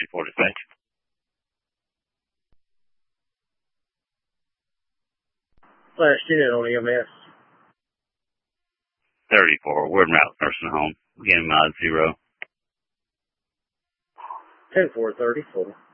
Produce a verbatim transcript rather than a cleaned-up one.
thirty-four dispatch. Last unit on E M S. thirty-four, we're en route nursing home. Beginning mod zero. ten four thirty-four.